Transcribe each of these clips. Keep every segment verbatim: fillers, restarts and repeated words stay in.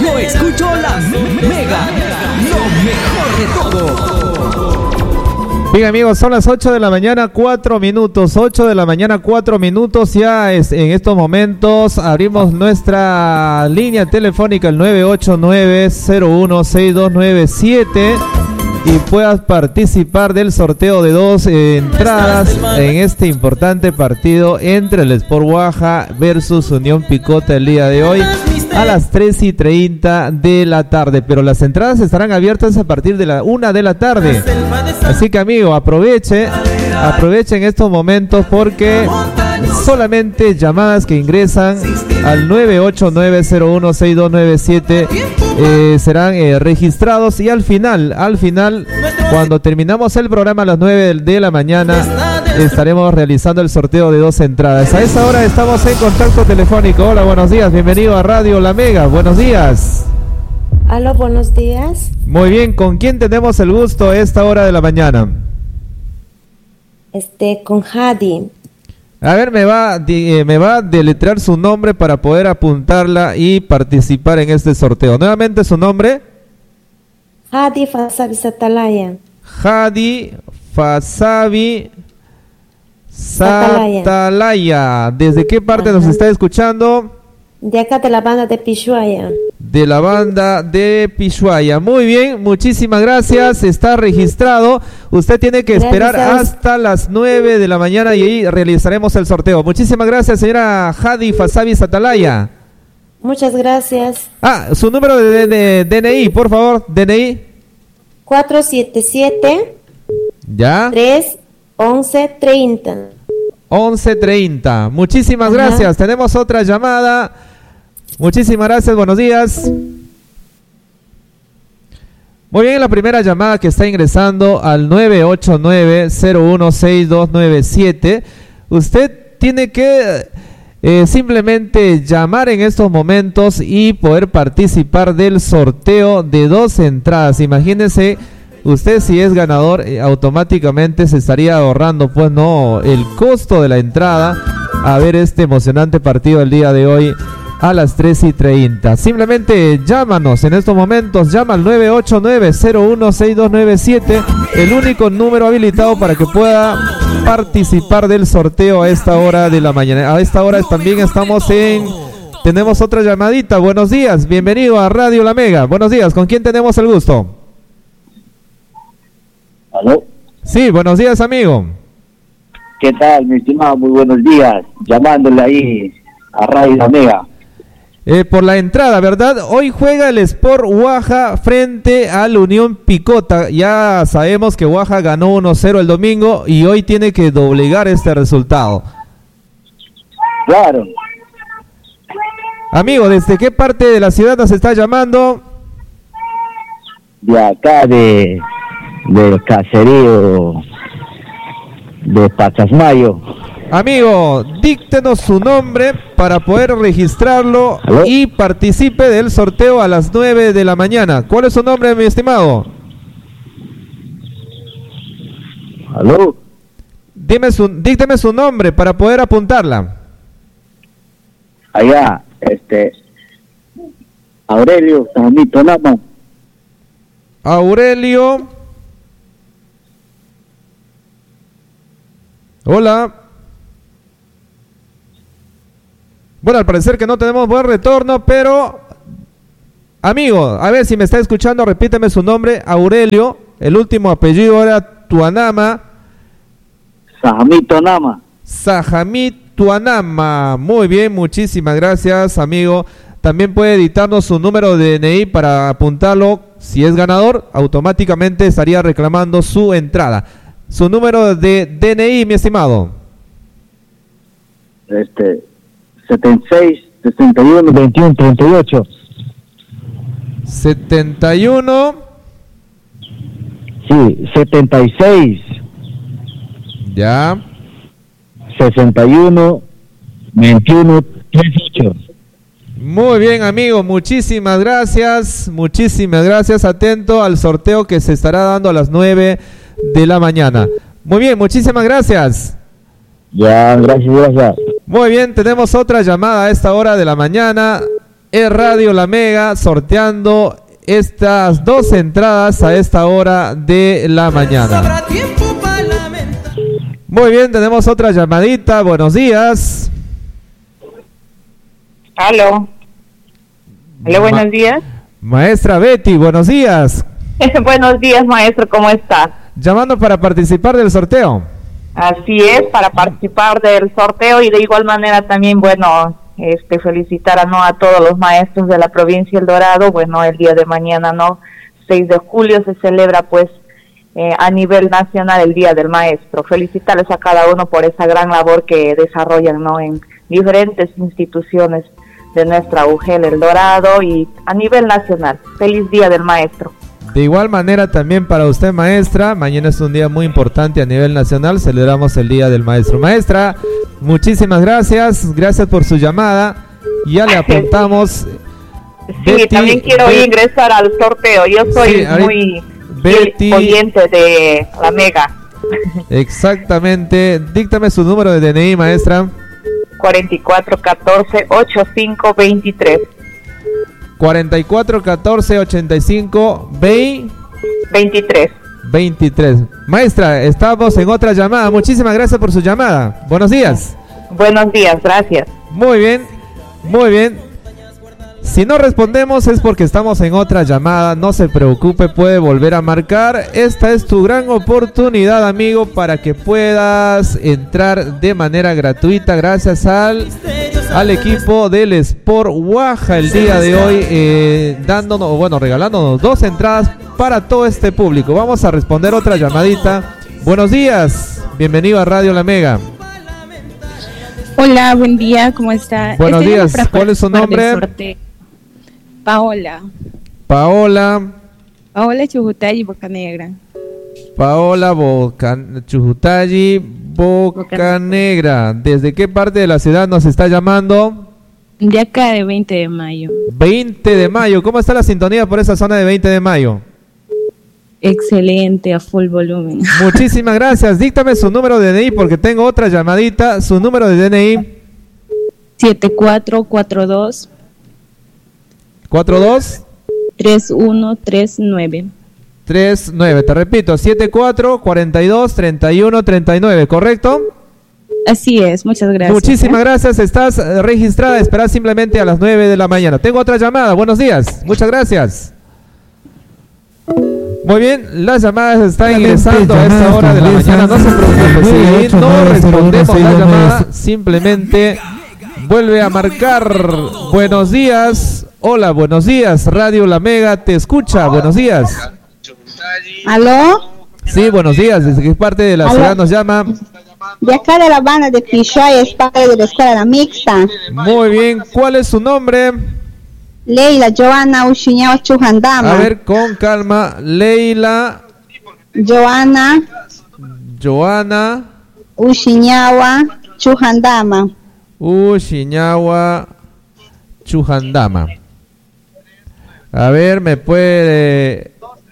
Yo escucho la Mega, lo mejor de todo. Bien amigos, son las ocho de la mañana, cuatro minutos, ocho de la mañana, cuatro minutos, ya es, en estos momentos abrimos nuestra línea telefónica el nueve ocho nueve, cero uno seis dos nueve siete y puedas participar del sorteo de dos eh, entradas en este importante partido entre el Sport Guaja versus Unión Picota el día de hoy a las tres y treinta de la tarde, pero las entradas estarán abiertas a partir de la una de la tarde, así que amigo, aproveche, aprovechen estos momentos porque solamente llamadas que ingresan al nueve ocho nueve, cero uno seis dos nueve siete eh, serán eh, registrados y al final, al final, cuando terminamos el programa a las nueve de la mañana, estaremos realizando el sorteo de dos entradas. A esa hora estamos en contacto telefónico. Hola, buenos días, bienvenido a Radio La Mega, buenos días. Aló, buenos días. Muy bien, ¿con quién tenemos el gusto a esta hora de la mañana? Este, con Hadi. A ver, me va, eh, me va a deletrear su nombre para poder apuntarla y participar en este sorteo. Nuevamente su nombre. Hadi Fasabi Satalaya. Hadi Fasabi Satalaya. ¿Desde qué parte Ajá. nos está escuchando? De acá de la banda de Pishuaya. De la banda de Pishuaya. Muy bien, muchísimas gracias. Está registrado. Usted tiene que esperar gracias. hasta las nueve de la mañana y ahí realizaremos el sorteo. Muchísimas gracias, señora Hadi Fasabi Satalaya. Muchas gracias. Ah, su número de, de, de D N I, por favor, D N I. cuatro siete siete. ¿Ya? tres once treinta. once treinta. Muchísimas Ajá. gracias. Tenemos otra llamada. Muchísimas gracias, buenos días. Muy bien, la primera llamada que está ingresando al nueve ocho nueve, cero uno seis dos nueve siete. Usted tiene que eh, simplemente llamar en estos momentos y poder participar del sorteo de dos entradas. Imagínense, usted si es ganador, eh, automáticamente se estaría ahorrando, pues no, el costo de la entrada a ver este emocionante partido el día de hoy a las tres y treinta. Simplemente llámanos en estos momentos, llama al nueve ocho nueve, cero uno seis dos nueve siete, el único número habilitado para que pueda participar del sorteo a esta hora de la mañana. A esta hora también estamos en... Tenemos otra llamadita. Buenos días, bienvenido a Radio La Mega. Buenos días, ¿con quién tenemos el gusto? ¿Aló? Sí, buenos días, amigo. ¿Qué tal, mi estimado? Muy buenos días. Llamándole ahí a Radio La Mega. Eh, por la entrada, ¿verdad? Hoy juega el Sport Guaja frente al Unión Picota. Ya sabemos que Guaja ganó uno cero el domingo y hoy tiene que doblegar este resultado. Claro. Amigo, ¿desde qué parte de la ciudad nos está llamando? De acá, de del caserío de Pacasmayo. Amigo, díctenos su nombre para poder registrarlo. ¿Aló? Y participe del sorteo a las nueve de la mañana. ¿Cuál es su nombre, mi estimado? ¿Aló? Dime su, dícteme su nombre para poder apuntarla. Allá, este... Aurelio Sajamito Nama. Aurelio. Hola. Bueno, al parecer que no tenemos buen retorno, pero... Amigo, a ver si me está escuchando, repíteme su nombre. Aurelio, el último apellido era Tuanama. Sajamito Nama. Sajamit Tuanama. Muy bien, muchísimas gracias, amigo. También puede editarnos su número de D N I para apuntarlo. Si es ganador, automáticamente estaría reclamando su entrada. Su número de D N I, mi estimado. Este... setenta y seis, sesenta y uno, veintiuno, treinta y ocho. setenta y uno. Sí, setenta y seis. Ya. sesenta y uno, veintiuno, treinta y ocho. Muy bien, amigo, muchísimas gracias, muchísimas gracias. Atento al sorteo que se estará dando a las nueve de la mañana. Muy bien, muchísimas gracias. Ya, gracias, gracias. Muy bien, tenemos otra llamada a esta hora de la mañana. es Radio La Mega sorteando estas dos entradas a esta hora de la mañana. Muy bien, tenemos otra llamadita. Buenos días. Aló. Aló, buenos Ma- días. Maestra Betty, buenos días. Buenos días, maestro, ¿cómo está? Llamando para participar del sorteo. Así es, para participar del sorteo y de igual manera también, bueno, este felicitar a no a todos los maestros de la provincia El Dorado. Bueno, el día de mañana, no, seis de julio se celebra pues eh, a nivel nacional el Día del Maestro. Felicitarles a cada uno por esa gran labor que desarrollan, ¿no?, en diferentes instituciones de nuestra U G E L El Dorado y a nivel nacional. Feliz Día del Maestro. De igual manera también para usted, maestra, mañana es un día muy importante a nivel nacional, celebramos el Día del Maestro. Maestra, muchísimas gracias, gracias por su llamada, ya le apuntamos. Sí, Betty, también quiero Bet- ingresar al sorteo, yo soy Sí, ahorita- muy Betty- oyente de La Mega. Exactamente, díctame su número de D N I, maestra. cuarenta y cuatro catorce ochenta y cinco veintitrés. cuarenta y cuatro catorce ochenta y cinco veinte veintitrés. veintitrés. Maestra, estamos en otra llamada, muchísimas gracias por su llamada. Buenos días. Buenos días, gracias. Muy bien, muy bien. Si no respondemos es porque estamos en otra llamada, no se preocupe, puede volver a marcar. Esta es tu gran oportunidad, amigo, para que puedas entrar de manera gratuita gracias al, al equipo del Sport Waja el día de hoy, eh, dándonos, bueno, regalándonos dos entradas para todo este público. Vamos a responder otra llamadita. Buenos días, bienvenido a Radio La Mega. Hola, buen día, ¿cómo está? Buenos Estoy días, para ¿cuál es su participar del nombre? sorteo. Paola. Paola. Paola Chujutay, Boca Negra. Paola Boca, Chujutayi, Boca, Boca Negra. ¿Desde qué parte de la ciudad nos está llamando? De acá de veinte de mayo. veinte de mayo. ¿Cómo está la sintonía por esa zona de veinte de mayo? Excelente, a full volumen. Muchísimas gracias. Díctame su número de D N I porque tengo otra llamadita. Su número de D N I. siete cuatro cuatro dos cuatro dos tres uno tres nueve. tres nueve. Te repito, setenta y cuatro cuarenta y dos treinta y uno treinta y nueve, ¿correcto? Así es, muchas gracias. Muchísimas ¿eh? gracias. Estás eh, registrada. Esperás simplemente a las nueve de la mañana. Tengo otra llamada. Buenos días. Muchas gracias. Muy bien, las llamadas están ingresando a esta hora de la mañana. No se preocupe, si no respondemos la llamada, simplemente vuelve a marcar. Buenos días. Hola, buenos días. Radio La Mega te escucha. Buenos días. ¿Aló? Sí, buenos días. ¿Desde qué parte de la Aló. ciudad nos llama? De acá de la banda de Pishuay, es padre de la escuela La Mixta. Muy bien. ¿Cuál es su nombre? Leila Joana Ushiñao Chujandama. A ver, con calma. Leila, Joana Joana, Ushiñawa Chujandama. Ushiñawa, Chujandama. A ver, ¿me puede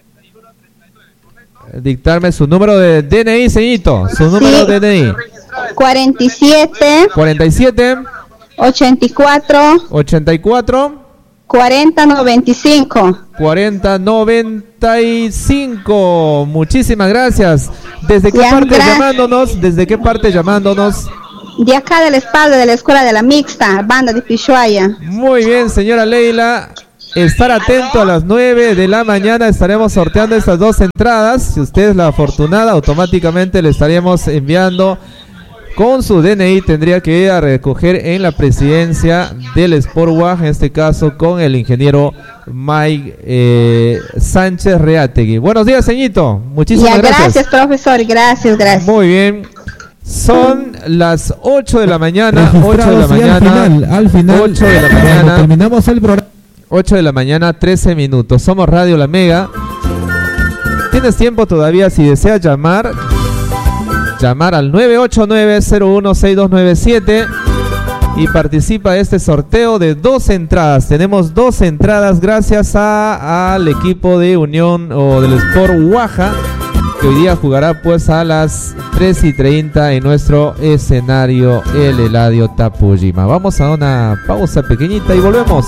dictarme su número de D N I, señorito? Su número Sí. de D N I. cuarenta y siete, cuarenta y siete, ochenta y cuatro, ochenta y cuatro, cuarenta, noventa y cinco. cuarenta, noventa y cinco. Muchísimas gracias. ¿Desde qué Ya, parte gra- llamándonos? ¿Desde qué parte llamándonos? De acá de la espalda de la escuela de La Mixta, banda de Pishuaya. Muy bien, señora Leila. Estar atento a las nueve de la mañana. Estaremos sorteando estas dos entradas. Si usted es la afortunada, automáticamente le estaríamos enviando con su D N I. Tendría que ir a recoger en la presidencia del Sport Wag, en este caso con el ingeniero Mike eh, Sánchez Reategui. Buenos días, señorito. Muchísimas Ya, gracias. gracias, profesor, gracias, gracias. Muy bien. Son las ocho de la mañana. ocho de la Registrados y al mañana. final, al final, ocho de la cuando mañana. terminamos el programa. ocho de la mañana, trece minutos. Somos Radio La Mega. Tienes tiempo todavía si deseas llamar. Llamar al nueve ocho nueve, cero uno seis dos nueve siete y participa de este sorteo de dos entradas. Tenemos dos entradas gracias a, al equipo de Unión o del Sport Waja que hoy día jugará pues a las tres y treinta en nuestro escenario el Eladio Tapujima. Vamos a una pausa pequeñita y volvemos.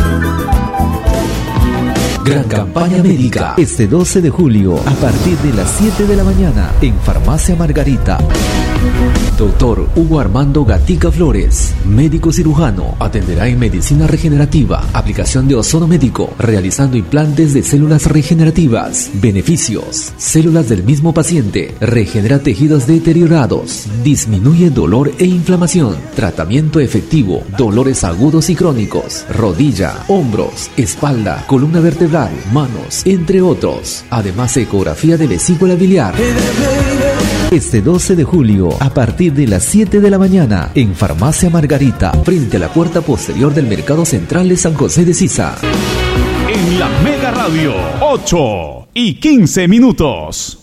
Gran campaña médica este doce de julio a partir de las siete de la mañana en Farmacia Margarita. Doctor Hugo Armando Gatica Flores, médico cirujano, atenderá en medicina regenerativa, aplicación de ozono médico, realizando implantes de células regenerativas. Beneficios: células del mismo paciente, regenera tejidos deteriorados, disminuye dolor e inflamación, tratamiento efectivo, dolores agudos y crónicos, rodilla, hombros, espalda, columna vertebral, manos, entre otros. Además, ecografía de vesícula biliar. Este doce de julio, a partir de las siete de la mañana, en Farmacia Margarita, frente a la puerta posterior del Mercado Central de San José de Sisa. En la Mega Radio, ocho y quince minutos.